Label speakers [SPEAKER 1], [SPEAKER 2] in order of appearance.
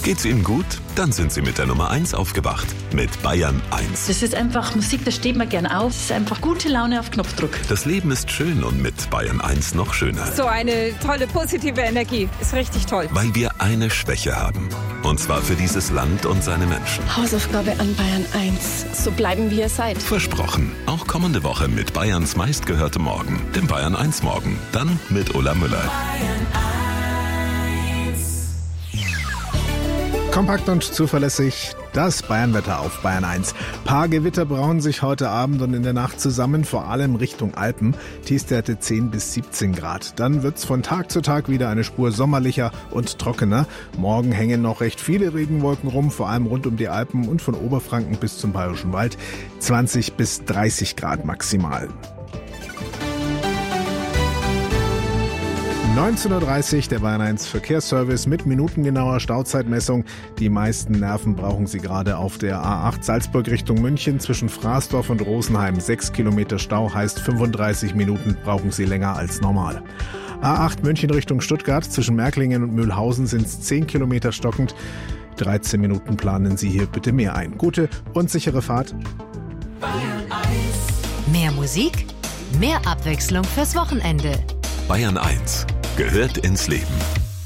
[SPEAKER 1] Geht's Ihnen gut? Dann sind Sie mit der Nummer 1 aufgewacht. Mit Bayern 1.
[SPEAKER 2] Das ist einfach Musik, da steht man gern auf. Das ist einfach gute Laune auf Knopfdruck.
[SPEAKER 1] Das Leben ist schön und mit Bayern 1 noch schöner.
[SPEAKER 3] So eine tolle, positive Energie. Ist richtig toll.
[SPEAKER 1] Weil wir eine Schwäche haben. Und zwar für dieses Land und seine Menschen.
[SPEAKER 4] Hausaufgabe an Bayern 1. So bleiben, wie ihr seid.
[SPEAKER 1] Versprochen. Auch kommende Woche mit Bayerns meistgehörtem Morgen. Dem Bayern 1 Morgen. Dann mit Ulla Müller.
[SPEAKER 5] Kompakt und zuverlässig, das Bayernwetter auf Bayern 1. Paar Gewitter brauen sich heute Abend und in der Nacht zusammen, vor allem Richtung Alpen. Tiefstwerte 10 bis 17 Grad. Dann wird's von Tag zu Tag wieder eine Spur sommerlicher und trockener. Morgen hängen noch recht viele Regenwolken rum, vor allem rund um die Alpen und von Oberfranken bis zum Bayerischen Wald. 20 bis 30 Grad maximal. 19.30 Uhr, der Bayern 1 Verkehrsservice mit minutengenauer Stauzeitmessung. Die meisten Nerven brauchen Sie gerade auf der A8 Salzburg Richtung München zwischen Fraßdorf und Rosenheim. 6 Kilometer Stau heißt 35 Minuten brauchen Sie länger als normal. A8 München Richtung Stuttgart zwischen Märklingen und Mühlhausen sind es 10 Kilometer stockend. 13 Minuten planen Sie hier bitte mehr ein. Gute und sichere Fahrt.
[SPEAKER 6] Bayern 1. Mehr Musik, mehr Abwechslung fürs Wochenende.
[SPEAKER 1] Bayern 1 gehört ins Leben.